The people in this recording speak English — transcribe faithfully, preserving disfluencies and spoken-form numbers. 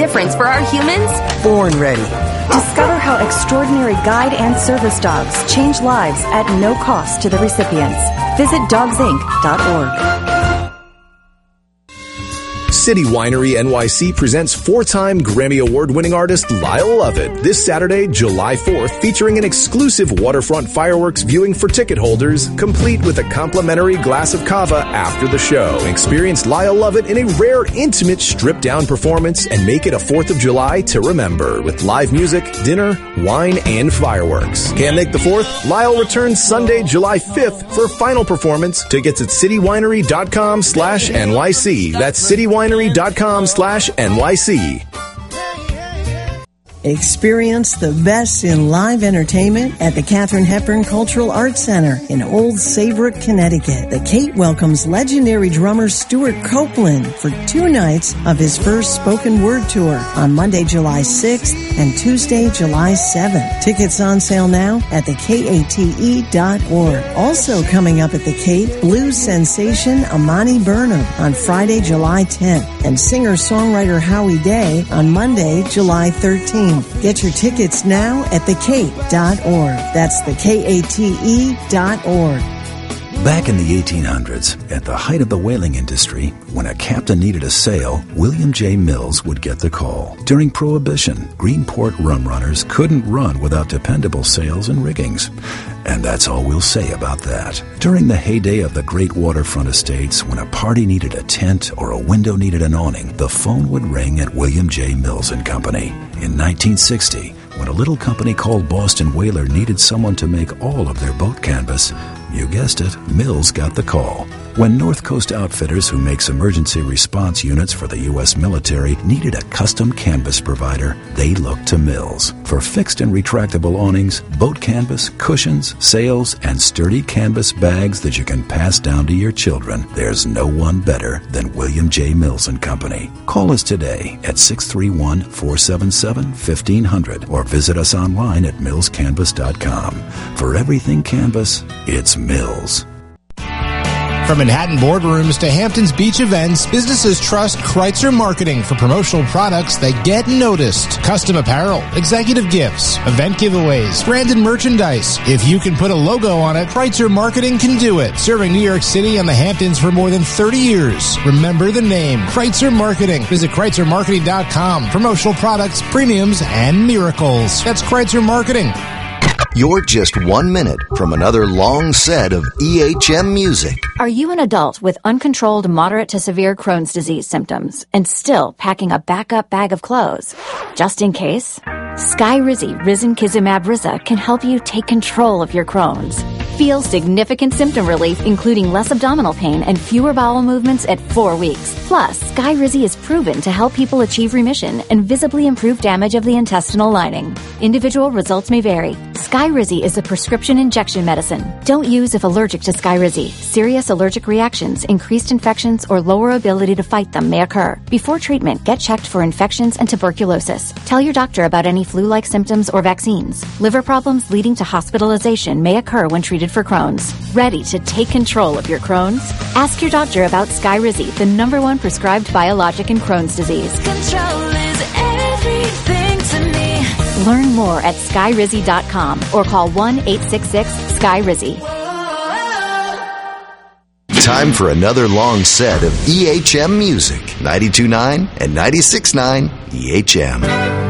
difference for our humans? Born Ready. Discover how extraordinary guide and service dogs change lives at no cost to the recipients. Visit dogs inc dot org. City Winery N Y C presents four-time Grammy Award-winning artist Lyle Lovett this Saturday, July fourth, featuring an exclusive waterfront fireworks viewing for ticket holders, complete with a complimentary glass of cava after the show. Experience Lyle Lovett in a rare, intimate, stripped-down performance and make it a fourth of July to remember with live music, dinner, wine, and fireworks. Can't make the fourth? Lyle returns Sunday, July fifth for final performance. Tickets at citywinery.com slash NYC. That's citywinery.com slash NYC. Experience the best in live entertainment at the Katharine Hepburn Cultural Arts Center in Old Saybrook, Connecticut. The Cape welcomes legendary drummer Stuart Copeland for two nights of his first spoken word tour on Monday, July sixth and Tuesday, July seventh. Tickets on sale now at the kate dot org. Also coming up at the Cape, blues sensation Amani Burnham on Friday, July tenth, and singer-songwriter Howie Day on Monday, July thirteenth. Get your tickets now at the kate dot org. That's the kate dot org. Back in the eighteen hundreds, at the height of the whaling industry, when a captain needed a sail, William J. Mills would get the call. During Prohibition, Greenport rum runners couldn't run without dependable sails and riggings. And that's all we'll say about that. During the heyday of the great waterfront estates, when a party needed a tent or a window needed an awning, the phone would ring at William J. Mills and Company. In nineteen sixty, when a little company called Boston Whaler needed someone to make all of their boat canvas, you guessed it, Mills got the call. When North Coast Outfitters, who makes emergency response units for the U S military, needed a custom canvas provider, they looked to Mills. For fixed and retractable awnings, boat canvas, cushions, sails, and sturdy canvas bags that you can pass down to your children, there's no one better than William J. Mills and Company. Call us today at six three one, four seven seven, fifteen hundred or visit us online at mills canvas dot com. For everything canvas, it's Mills. From Manhattan boardrooms to Hamptons Beach events, businesses trust Kreitzer Marketing for promotional products that get noticed. Custom apparel, executive gifts, event giveaways, branded merchandise. If you can put a logo on it, Kreitzer Marketing can do it. Serving New York City and the Hamptons for more than thirty years. Remember the name, Kreitzer Marketing. Visit kreitzer marketing dot com. Promotional products, premiums, and miracles. That's Kreitzer Marketing. You're just one minute from another long set of E H M music. Are you an adult with uncontrolled moderate to severe Crohn's disease symptoms and still packing a backup bag of clothes? Just in case, Skyrizi Risankizumab Riza can help you take control of your Crohn's. Feel significant symptom relief, including less abdominal pain and fewer bowel movements at four weeks. Plus, Skyrizi is proven to help people achieve remission and visibly improve damage of the intestinal lining. Individual results may vary. Skyrizi is a prescription injection medicine. Don't use if allergic to Skyrizi. Serious allergic reactions, increased infections, or lower ability to fight them may occur. Before treatment, get checked for infections and tuberculosis. Tell your doctor about any flu-like symptoms or vaccines. Liver problems leading to hospitalization may occur when treated for Crohn's. Ready to take control of your Crohn's? Ask your doctor about Skyrizi, the number one prescribed biologic in Crohn's disease. Control is everything to me. Learn more at skyrizi dot com or call one eight six six S K Y R I Z I. Time for another long set of E H M music. ninety-two point nine and ninety-six point nine E H M.